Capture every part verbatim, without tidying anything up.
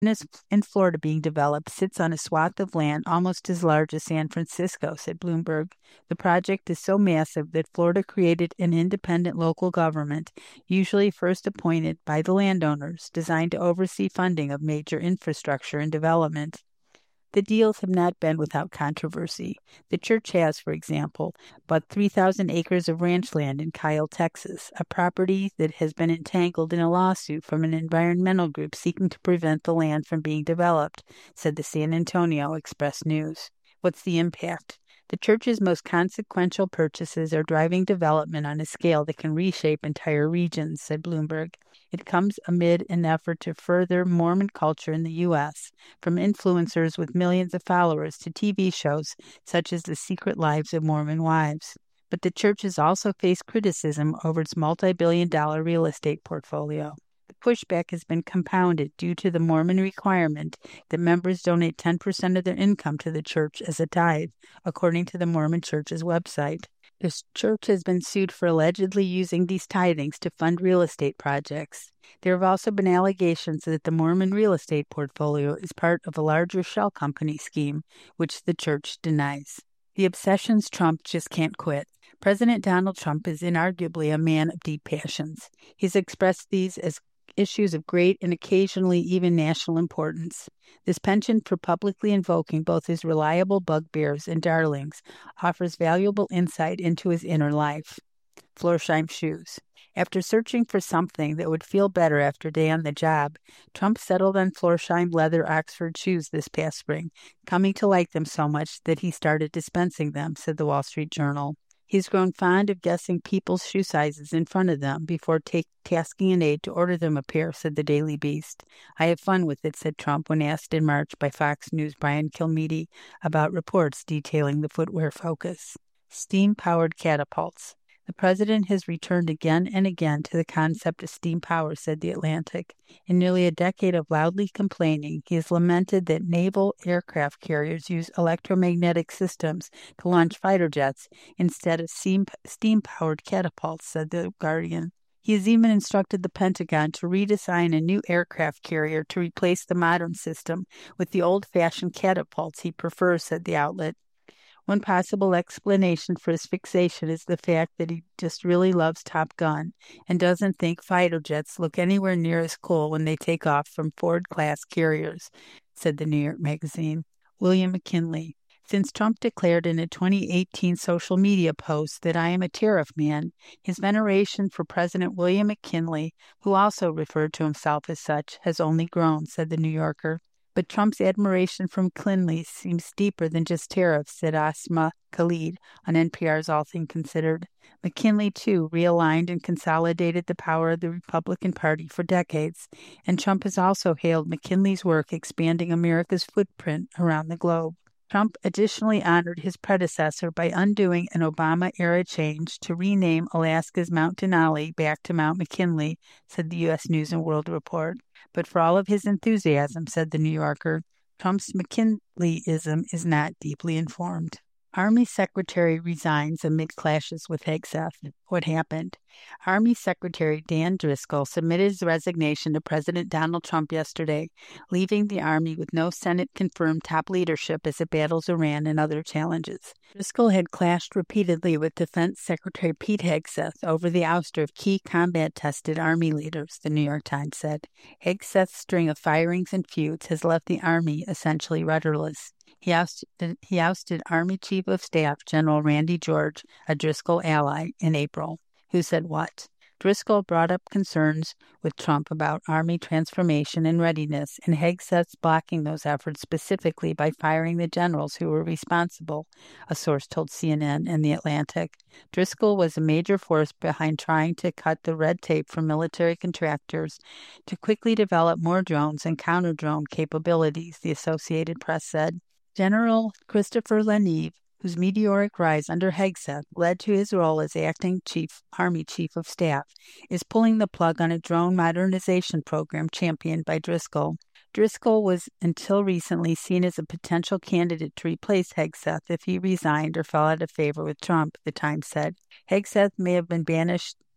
in Florida being developed sits on a swath of land almost as large as San Francisco, said Bloomberg. The project is so massive that Florida created an independent local government, usually first appointed by the landowners, designed to oversee funding of major infrastructure and development. The deals have not been without controversy. The church has, for example, bought three thousand acres of ranch land in Kyle, Texas, a property that has been entangled in a lawsuit from an environmental group seeking to prevent the land from being developed, said the San Antonio Express-News. What's the impact? The church's most consequential purchases are driving development on a scale that can reshape entire regions, said Bloomberg. It comes amid an effort to further Mormon culture in the U S, from influencers with millions of followers to T V shows such as The Secret Lives of Mormon Wives. But the church has also faced criticism over its multi-billion dollar real estate portfolio. The pushback has been compounded due to the Mormon requirement that members donate ten percent of their income to the church as a tithe, according to the Mormon Church's website. The church has been sued for allegedly using these tithings to fund real estate projects. There have also been allegations that the Mormon real estate portfolio is part of a larger shell company scheme, which the church denies. The obsessions Trump just can't quit. President Donald Trump is inarguably a man of deep passions. He's expressed these as issues of great and occasionally even national importance. This penchant for publicly invoking both his reliable bugbears and darlings offers valuable insight into his inner life. Florsheim shoes. After searching for something that would feel better after a day on the job, Trump settled on Florsheim leather Oxford shoes this past spring, coming to like them so much that he started dispensing them, said the Wall Street Journal. He's grown fond of guessing people's shoe sizes in front of them before take, tasking an aide to order them a pair, said the Daily Beast. I have fun with it, said Trump when asked in March by Fox News' Brian Kilmeade about reports detailing the footwear focus. Steam-powered catapults. The president has returned again and again to the concept of steam power, said The Atlantic. In nearly a decade of loudly complaining, he has lamented that naval aircraft carriers use electromagnetic systems to launch fighter jets instead of steam, steam-powered catapults, said The Guardian. He has even instructed the Pentagon to redesign a new aircraft carrier to replace the modern system with the old-fashioned catapults he prefers, said the outlet. One possible explanation for his fixation is the fact that he just really loves Top Gun and doesn't think fighter jets look anywhere near as cool when they take off from Ford-class carriers, said the New York Magazine. William McKinley. Since Trump declared in a twenty eighteen social media post that I am a tariff man, his veneration for President William McKinley, who also referred to himself as such, has only grown, said the New Yorker. But Trump's admiration for McKinley seems deeper than just tariffs, said Asma Khalid on N P R's All Things Considered. McKinley, too, realigned and consolidated the power of the Republican Party for decades, and Trump has also hailed McKinley's work expanding America's footprint around the globe. Trump additionally honored his predecessor by undoing an Obama-era change to rename Alaska's Mount Denali back to Mount McKinley, said the U S News and World Report. But for all of his enthusiasm, said the New Yorker, Trump's McKinleyism is not deeply informed. Army Secretary resigns amid clashes with Hegseth. What happened? Army Secretary Dan Driscoll submitted his resignation to President Donald Trump yesterday, leaving the Army with no Senate-confirmed top leadership as it battles Iran and other challenges. Driscoll had clashed repeatedly with Defense Secretary Pete Hegseth over the ouster of key combat-tested Army leaders, the New York Times said. Hegseth's string of firings and feuds has left the Army essentially rudderless. He ousted, he ousted Army Chief of Staff General Randy George, a Driscoll ally, in April. Who said what? Driscoll brought up concerns with Trump about Army transformation and readiness, and Hegseth's blocking those efforts specifically by firing the generals who were responsible, a source told C N N and The Atlantic. Driscoll was a major force behind trying to cut the red tape for military contractors to quickly develop more drones and counter-drone capabilities, the Associated Press said. General Christopher Leneve, whose meteoric rise under Hegseth led to his role as acting chief Army Chief of Staff, is pulling the plug on a drone modernization program championed by Driscoll. Driscoll was until recently seen as a potential candidate to replace Hegseth if he resigned or fell out of favor with Trump, the Times said. Hegseth may have been banished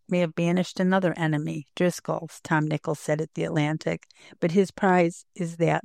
may have banished another enemy, Driscoll's, Tom Nichols said at The Atlantic, but his prize is that